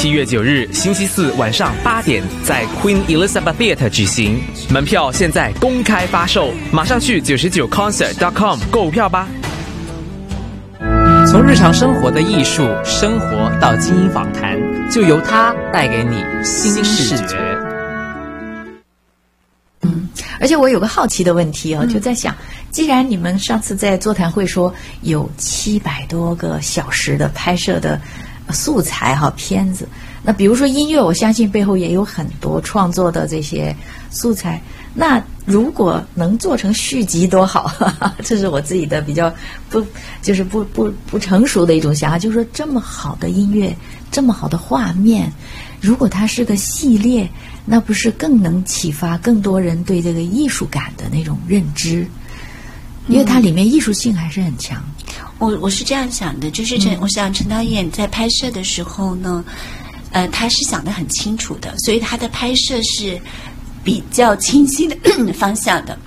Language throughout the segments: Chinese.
7月9日星期四晚上8点，在 Queen Elizabeth Theatre 举行，门票现在公开发售，马上去99concert.com 购票吧。 从日常生活的艺术生活到精英访谈，就由它带给你新视觉。 而且我有个好奇的问题哦，就在想，既然你们上次在座谈会说有700多个小时的拍摄的素材片子，那比如说音乐，我相信背后也有很多创作的这些素材。那如果能做成续集多好，这是我自己的比较不成熟的一种想法，就是说这么好的音乐，这么好的画面，如果它是个系列，那不是更能启发更多人对这个艺术感的那种认知？因为它里面艺术性还是很强。 我是这样想的，就是我想陈导演在拍摄的时候呢，他是想得很清楚的，所以他的拍摄是比较清晰的方向的。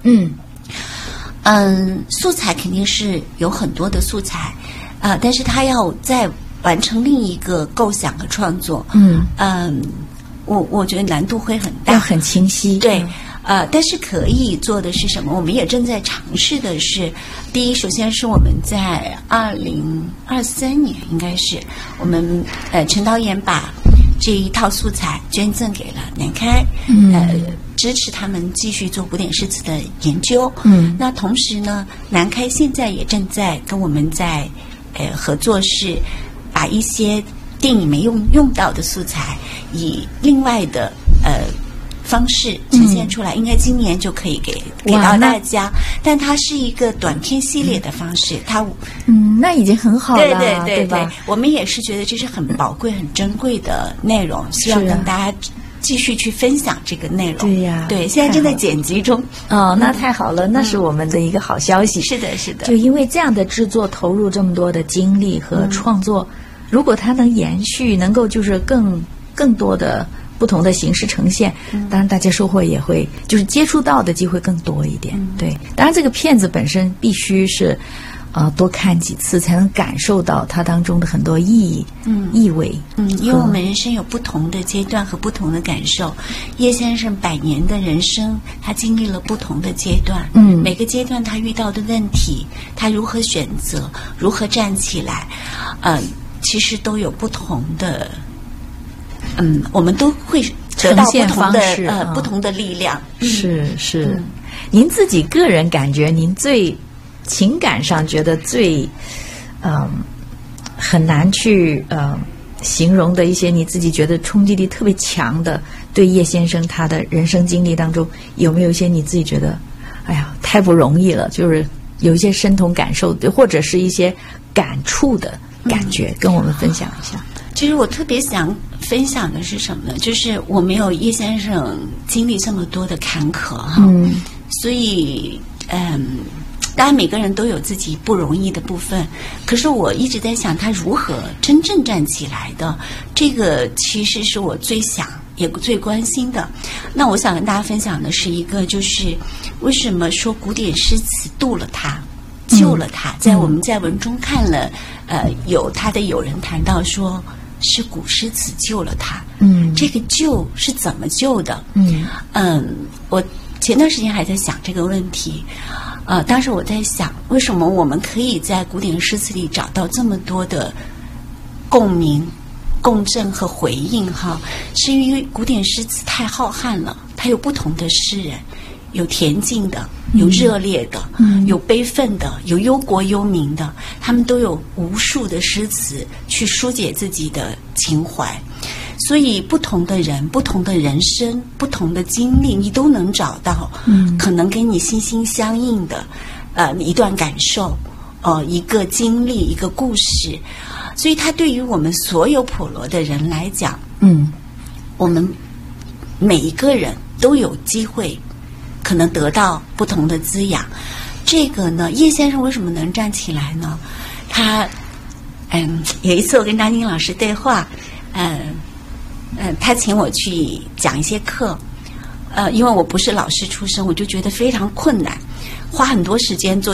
素材肯定是有很多的素材，但是他要再完成另一个构想和创作。我觉得难度会很大， 要很清晰。 对。但是可以做的是什么？我们也正在尝试的是，第一，首先是我们在2023年，应该是我们陈导演把这一套素材捐赠给了南开，支持他们继续做古典诗词的研究。那同时呢，南开现在也正在跟我们在合作，是把一些电影没用到的素材，以另外的方式呈现出来，应该今年就可以给到大家。但它是一个短片系列的方式，它那已经很好了， 对吧？ 我们也是觉得这是很宝贵、很珍贵的内容，希望跟大家继续去分享这个内容。 对呀， 对，现在正在剪辑中。 那太好了，那是我们的一个好消息。 是的，是的。 就因为这样的制作投入这么多的精力和创作，如果它能延续，能够就是更多的不同的形式呈现，当然大家收获也会就是接触到的机会更多一点。对，当然这个片子本身必须是多看几次才能感受到它当中的很多意味。 因为我们人生有不同的阶段和不同的感受。叶先生100年的人生，他经历了不同的阶段。每个阶段他遇到的问题，他如何选择，如何站起来，其实都有不同的。我们都会得到不同的不同的力量。 是。您自己个人感觉，您最情感上觉得最很难去形容的一些你自己觉得冲击力特别强的，对叶先生他的人生经历当中，有没有一些你自己觉得哎呀太不容易了，就是有一些身同感受或者是一些感触的感觉，跟我们分享一下？ 其实我特别想分享的是什么呢？就是我没有叶先生经历这么多的坎坷所以当然每个人都有自己不容易的部分，可是我一直在想他如何真正站起来的，这个其实是我最想也最关心的。那我想跟大家分享的是一个，就是为什么说古典诗词渡了他，救了他。我们在文中看了有他的友人谈到说是古诗词救了他。这个救是怎么救的？我前段时间还在想这个问题。当时我在想，为什么我们可以在古典诗词里找到这么多的共鸣、共振和回应？是因为古典诗词太浩瀚了，它有不同的诗人，有恬静的，有热烈的，有悲愤的，有忧国忧民的，他们都有无数的诗词去疏解自己的情怀。所以不同的人，不同的人生，不同的经历，你都能找到可能跟你心心相印的一段感受，一个经历，一个故事。所以它对于我们所有普罗的人来讲，我们每一个人都有机会可能得到不同的滋养。这个呢，叶先生为什么能站起来呢？他有一次我跟张晶老师对话，他请我去讲一些课，因为我不是老师出身，我就觉得非常困难，花很多时间做